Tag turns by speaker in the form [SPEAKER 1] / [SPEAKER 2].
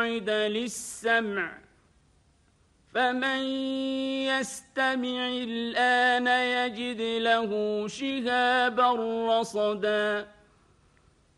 [SPEAKER 1] مقعد للسمع فمن يستمع الآن يجد له شهابا رصدا